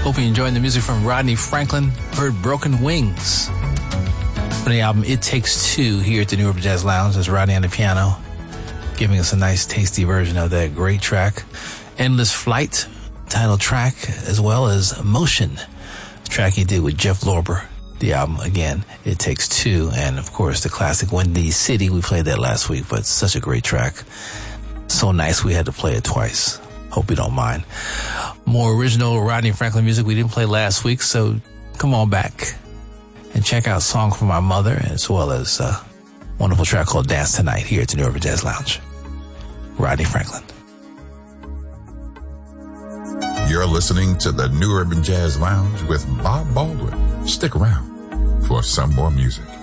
Hope you're enjoying the music from Rodney Franklin. Heard Broken Wings from the album It Takes Two here at the New Urban Jazz Lounge. That's Rodney on the piano, giving us a nice, tasty version of that great track. Endless Flight, title track, as well as Motion, the track he did with Jeff Lorber. The album, again, It Takes Two. And, of course, the classic Windy City. We played that last week, but such a great track. So nice we had to play it twice. Hope you don't mind. More original Rodney Franklin music we didn't play last week, so come on back and check out Song for My Mother, as well as a wonderful track called Dance Tonight here at the New Urban Jazz Lounge. Rodney Franklin. You're listening to the New Urban Jazz Lounge with Bob Baldwin. Stick around for some more music.